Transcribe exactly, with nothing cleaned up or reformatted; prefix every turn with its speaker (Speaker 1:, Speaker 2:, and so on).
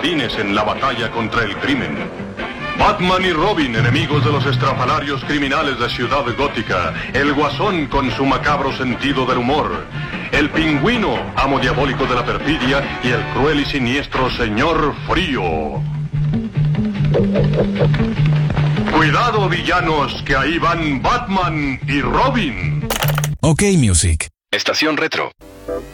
Speaker 1: paladines en la batalla contra el crimen. Batman y Robin, enemigos de los estrafalarios criminales de Ciudad Gótica. El Guasón con su macabro sentido del humor. El Pingüino, amo diabólico de la perfidia. Y el cruel y siniestro Señor Frío. Cuidado, villanos, que ahí van Batman y Robin.
Speaker 2: OK Music.
Speaker 3: Estación Retro.